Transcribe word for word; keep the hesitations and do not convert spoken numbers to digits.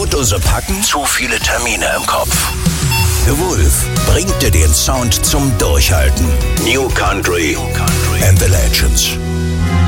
Steckdose packen? Zu viele Termine im Kopf. Wolf bringt dir den Sound zum Durchhalten. New Country